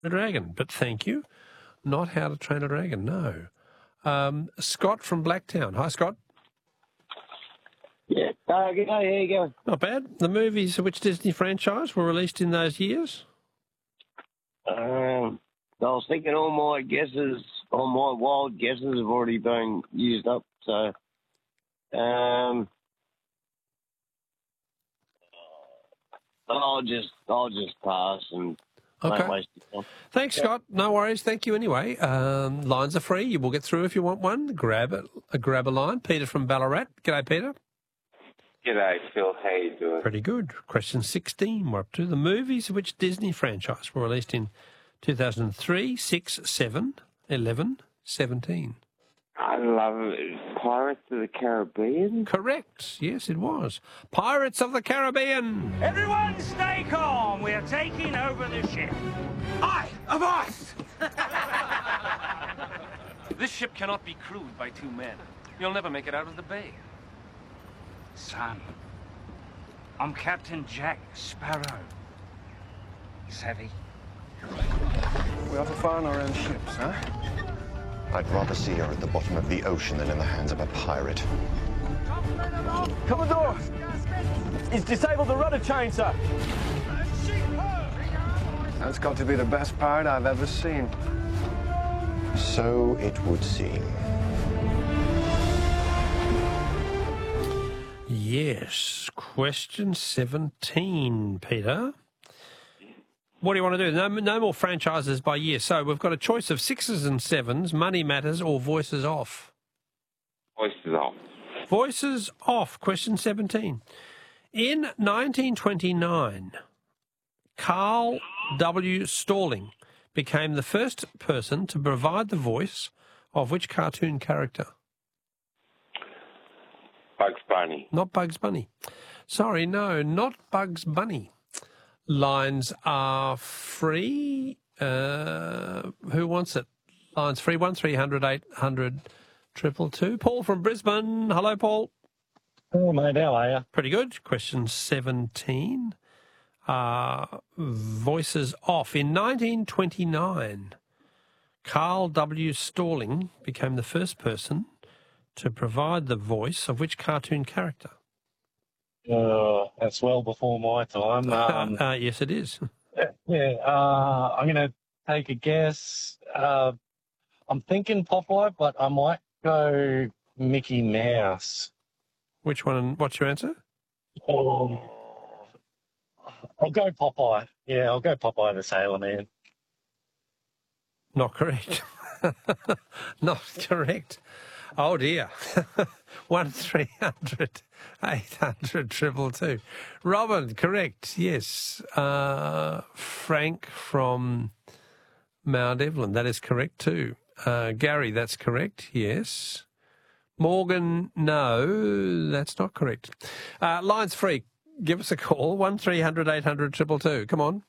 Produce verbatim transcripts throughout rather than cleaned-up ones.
a Dragon, but thank you. Not How to Train a Dragon, no. Um, Scott from Blacktown. Hi, Scott. Yeah. Uh, good day. How you going? Not bad. The movies of which Disney franchise were released in those years? Um, I was thinking all my guesses, all my wild guesses have already been used up, so um, I'll just I'll just pass and Okay. don't waste your time. Thanks, Scott. No worries. Thank you anyway. Um, lines are free. You will get through if you want one. Grab it. Uh, grab a line. Peter from Ballarat. G'day, Peter. G'day, Phil. How you doing? Pretty good. Question sixteen. We're up to the movies of which Disney franchise were released in two thousand three, six, seven, eleven, seventeen. I love it. Pirates of the Caribbean? Correct. Yes, it was. Pirates of the Caribbean. Everyone stay calm. We're taking over the ship. I, a boss! This ship cannot be crewed by two men. You'll never make it out of the bay. Son, I'm Captain Jack Sparrow. Savvy? We have to find our own ships, huh? I'd rather see her at the bottom of the ocean than in the hands of a pirate. Commodore! He's disabled the rudder chain, sir. That's got to be the best pirate I've ever seen. So it would seem. Yes. Question seventeen, Peter. What do you want to do? No, no more franchises by year. So we've got a choice of sixes and sevens, Money Matters or Voices Off. Voices off. Voices Off. Question seventeen. In nineteen twenty-nine, Carl W. Stalling became the first person to provide the voice of which cartoon character? Bugs Bunny. Not Bugs Bunny. Sorry, no, not Bugs Bunny. Lines are free. Uh, who wants it? Lines free. One three hundred eight hundred triple two. Paul from Brisbane. Hello, Paul. Oh, mate, how are you? Pretty good. Question seventeen. Uh, voices Off. In nineteen twenty-nine, Carl W. Stalling became the first person to provide the voice of which cartoon character? Uh, that's well before my time. Um, uh, yes, it is. yeah, uh, I'm going to take a guess. Uh, I'm thinking Popeye, but I might go Mickey Mouse. Which one? What's your answer? Oh, I'll go Popeye. Yeah, I'll go Popeye the Sailor Man. Not correct. Not correct. Oh, dear. One three hundred eight hundred triple two. Robin, correct. Yes. Uh, Frank from Mount Evelyn. That is correct too. Uh, Gary, that's correct. Yes. Morgan, no, that's not correct. Uh, line's free. Give us a call. One three hundred eight hundred triple two. Come on.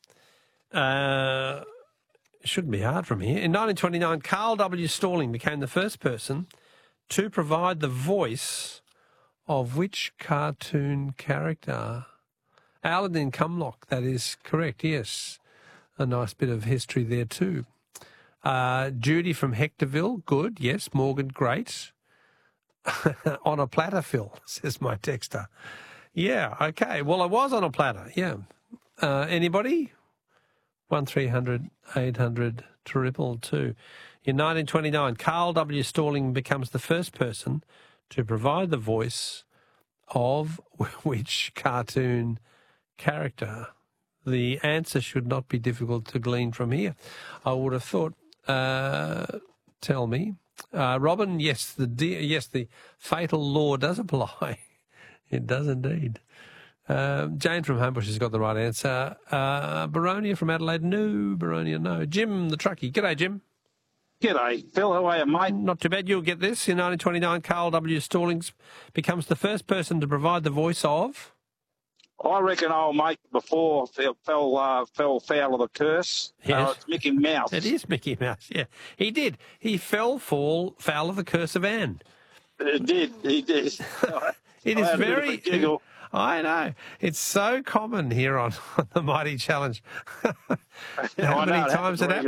Uh, it shouldn't be hard from here. In nineteen twenty-nine, Carl W. Stalling became the first person to provide the voice of which cartoon character? Aladdin Cumlock, that is correct, yes. A nice bit of history there too. Uh, Judy from Hectorville, good, yes. Morgan, great. On a platter, Phil, says my texter. Yeah, okay. Well, I was on a platter, yeah. Uh, anybody? One three hundred eight hundred triple two. In nineteen twenty-nine, Carl W. Stalling becomes the first person to provide the voice of which cartoon character? The answer should not be difficult to glean from here, I would have thought. Uh, tell me. Uh, Robin, yes, the de- yes, the fatal law does apply. It does indeed. Uh, Jane from Homebush has got the right answer. Uh, Baronia from Adelaide, no. Baronia, no. Jim, the truckie. G'day, Jim. G'day, Phil. How are you, mate? Not too bad. You'll get this. In nineteen twenty-nine, Carl W. Stallings becomes the first person to provide the voice of... I reckon old mate before fell fell, uh, fell foul of the curse. Yes. Uh, it's Mickey Mouse. It is Mickey Mouse, yeah. He did. He fell fall, foul of the curse of Anne. It did. He did. It I is had a bit of a very... giggle. I know. It's so common here on, on the Mighty Challenge. How I know, many it times it happens happens?